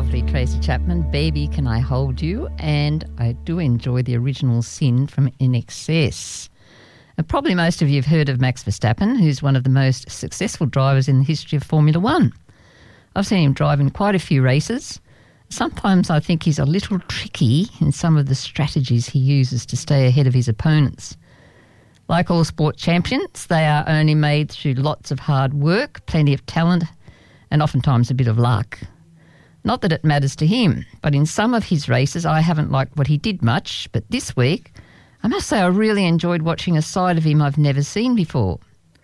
lovely Tracy Chapman, Baby Can I Hold You, and I do enjoy the original Sin from INXS. And probably most of you have heard of Max Verstappen, who's one of the most successful drivers in the history of Formula One. I've seen him drive in quite a few races. Sometimes I think he's a little tricky in some of the strategies he uses to stay ahead of his opponents. Like all sport champions, they are only made through lots of hard work, plenty of talent, and oftentimes a bit of luck. Not that it matters to him, but in some of his races I haven't liked what he did much, but this week I must say I really enjoyed watching a side of him I've never seen before.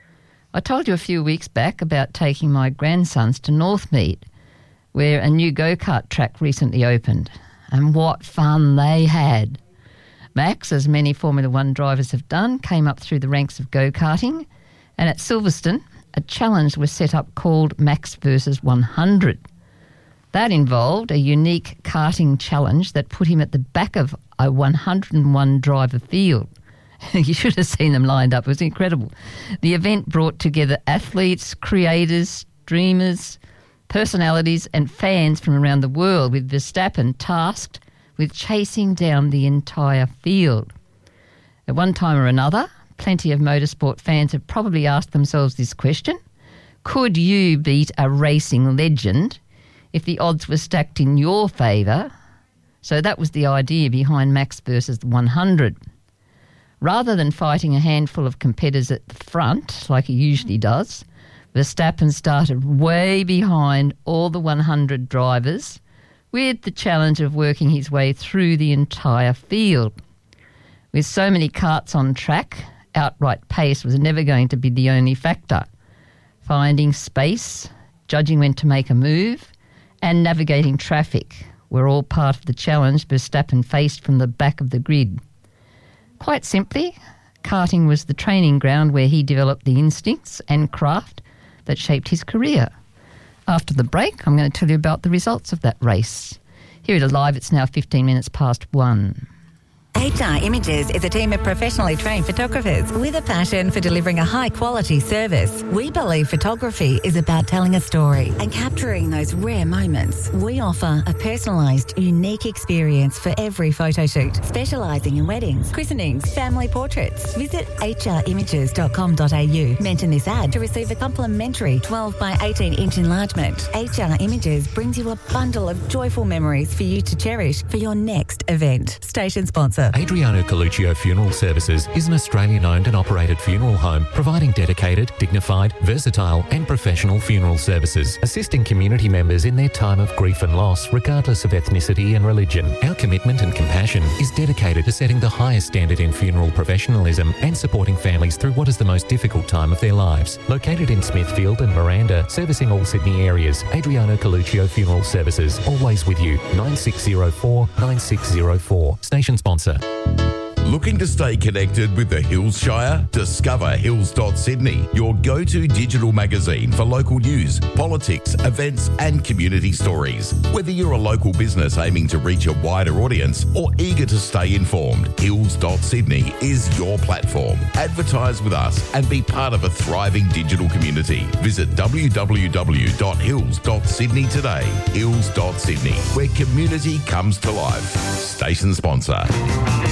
I told you a few weeks back about taking my grandsons to Northmead, where a new go-kart track recently opened, and what fun they had. Max, as many Formula One drivers have done, came up through the ranks of go-karting, and at Silverstone a challenge was set up called Max vs 100. That involved a unique karting challenge that put him at the back of a 101 driver field. You should have seen them lined up. It was incredible. The event brought together athletes, creators, dreamers, personalities and fans from around the world, with Verstappen tasked with chasing down the entire field. At one time or another, plenty of motorsport fans have probably asked themselves this question: could you beat a racing legend if the odds were stacked in your favour? So that was the idea behind Max versus 100. Rather than fighting a handful of competitors at the front, like he usually does, Verstappen started way behind all the 100 drivers, with the challenge of working his way through the entire field. With so many karts on track, outright pace was never going to be the only factor. Finding space, judging when to make a move, and navigating traffic were all part of the challenge Verstappen faced from the back of the grid. Quite simply, karting was the training ground where he developed the instincts and craft that shaped his career. After the break, I'm going to tell you about the results of that race. Here at Alive, it's now 15 minutes past 1. HR Images is a team of professionally trained photographers with a passion for delivering a high-quality service. We believe photography is about telling a story and capturing those rare moments. We offer a personalised, unique experience for every photo shoot, specialising in weddings, christenings, family portraits. Visit hrimages.com.au. Mention this ad to receive a complimentary 12 by 18-inch enlargement. HR Images brings you a bundle of joyful memories for you to cherish for your next event. Station sponsor. Adriano Coluccio Funeral Services is an Australian-owned and operated funeral home providing dedicated, dignified, versatile and professional funeral services, assisting community members in their time of grief and loss regardless of ethnicity and religion. Our commitment and compassion is dedicated to setting the highest standard in funeral professionalism and supporting families through what is the most difficult time of their lives. Located in Smithfield and Miranda, servicing all Sydney areas, Adriano Coluccio Funeral Services, always with you. 9604 9604. Station sponsor. Looking to stay connected with the Hills Shire? Discover Hills.Sydney, your go-to digital magazine for local news, politics, events and community stories. Whether you're a local business aiming to reach a wider audience or eager to stay informed, Hills.Sydney is your platform. Advertise with us and be part of a thriving digital community. Visit www.hills.sydney today. Hills.Sydney, where community comes to life. Station sponsor.